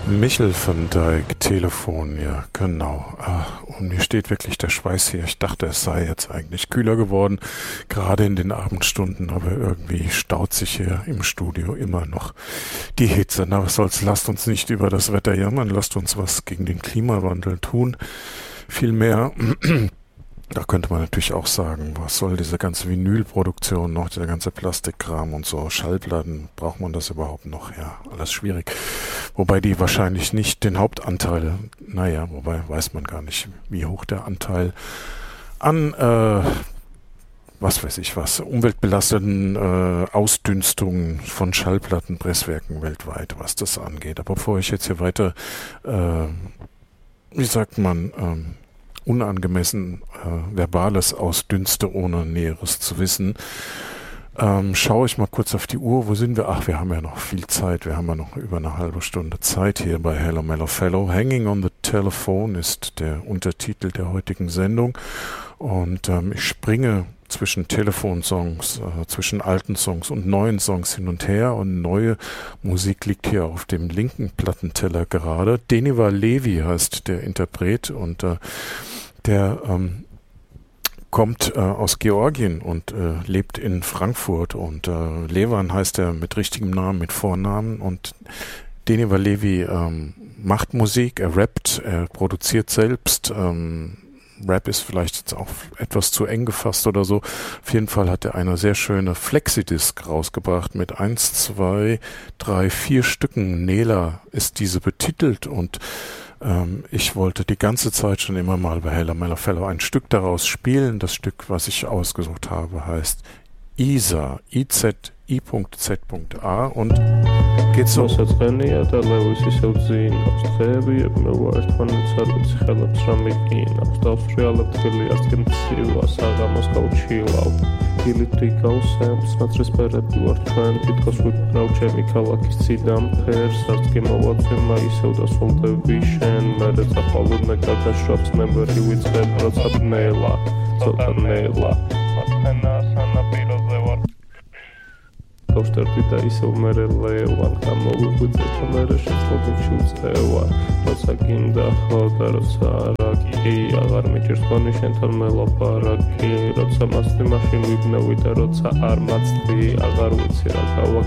Michel van Dijk, Telefon, ja, genau. Und mir steht wirklich der Schweiß hier. Ich dachte, es sei jetzt eigentlich kühler geworden, gerade in den Abendstunden, aber irgendwie staut sich hier im Studio immer noch die Hitze. Na, was soll's, lasst uns nicht über das Wetter jammern, lasst uns was gegen den Klimawandel tun. Vielmehr, da könnte man natürlich auch sagen, was soll diese ganze Vinylproduktion noch, dieser ganze Plastikkram und so, Schallplatten, braucht man das überhaupt noch? Ja, alles schwierig. Wobei die wahrscheinlich nicht den Hauptanteil, wobei weiß man gar nicht, wie hoch der Anteil an, umweltbelasteten Ausdünstungen von Schallplattenpresswerken weltweit, was das angeht. Aber bevor ich jetzt hier weiter, unangemessen Verbales ausdünste, ohne Näheres zu wissen, schaue ich mal kurz auf die Uhr. Wo sind wir? Ach, wir haben ja noch viel Zeit. Wir haben ja noch über eine halbe Stunde Zeit hier bei Hello Mellow Fellow. Hanging on the Telephone ist der Untertitel der heutigen Sendung. Und ich springe zwischen Telefonsongs, zwischen alten Songs und neuen Songs hin und her. Und neue Musik liegt hier auf dem linken Plattenteller gerade. Deniva Levi heißt der Interpret und der kommt aus Georgien und lebt in Frankfurt. Und Levan heißt er mit richtigem Namen, mit Vornamen. Und Deniva Levi macht Musik, er rappt, er produziert selbst. Rap ist vielleicht jetzt auch etwas zu eng gefasst oder so. Auf jeden Fall hat er eine sehr schöne Flexidisc rausgebracht mit 1, 2, 3, 4 Stücken. Nela ist diese betitelt und ich wollte die ganze Zeit schon immer mal bei Hello Mellow Fellow ein Stück daraus spielen. Das Stück, was ich ausgesucht habe, heißt IZA, I-Z-I.Z.A und geht so. Გავშტერდი და ისევ მერე ლევან გამოვიღვიძე მერე შეწყობი ჩუწევა როცა გინდა ხო და როცა არაკი აღარ მიჭირს ხონი შენთან მელაპარაკი როცა მასწი მაშინ ვიბნევი და როცა არ მაცდი აღარ ვიცი რა გავა